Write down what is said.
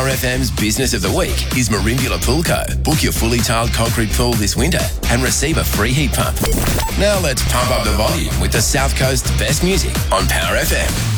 Power FM's Business of the Week is Merimbula Poolco. Book your fully tiled concrete pool this winter and receive a free heat pump. Now let's pump up the volume with the South Coast's best music on Power FM.